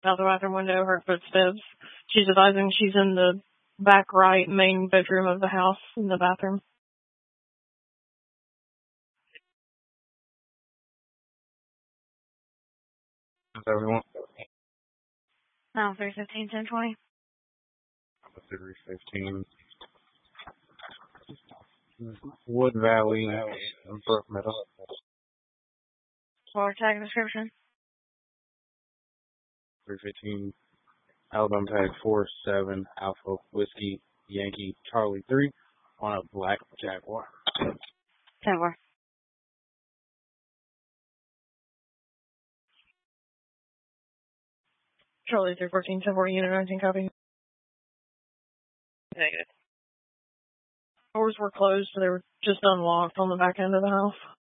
out the bathroom window, heard footsteps. She's advising she's in the back right main bedroom of the house in the bathroom. Everyone. 315 1020. 315. Wood Valley, Brook Meadow. Floor tag description. 315. Alabama tag 47 Alpha Whiskey Yankee Charlie 3 on a black Jaguar. 10-4. Charlie 314, 1040, unit 19 copy. Negative. Doors were closed, so they were just unlocked on the back end of the house.